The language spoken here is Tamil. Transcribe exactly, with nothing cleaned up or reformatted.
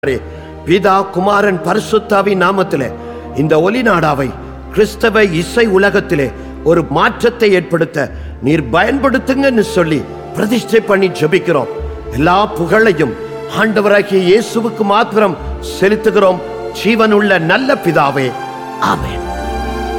பிதா குமாரன் பரிசுத்தாவின் நாமத்திலே இந்த ஒலி நாடாவை கிறிஸ்தவ இசை உலகத்திலே ஒரு மாற்றத்தை ஏற்படுத்த நீர் பயன்படுத்துங்கன்னு சொல்லி பிரதிஷ்டை பண்ணி ஜெபிக்கிறோம். எல்லா புகழையும் ஆண்டவராகிய இயேசுவுக்கு மாத்திரம் செலுத்துகிறோம். ஜீவனுள்ள நல்ல பிதாவே, ஆமென்.